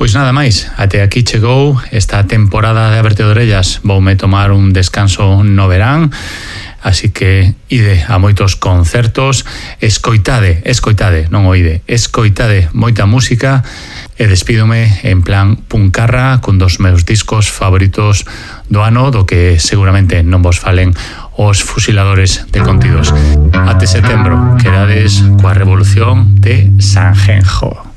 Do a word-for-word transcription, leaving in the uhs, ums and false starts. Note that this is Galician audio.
Pois nada máis, até aquí chegou esta temporada de Aberto de Orellas. Voume tomar un descanso no verán, así que ide a moitos concertos, escoitade, escoitade, non oide, escoitade moita música e despídome en plan puncarra cun dos meus discos favoritos do ano, do que seguramente non vos falen os fusiladores de contidos. Até setembro, quedades coa revolución de Sanjenjo.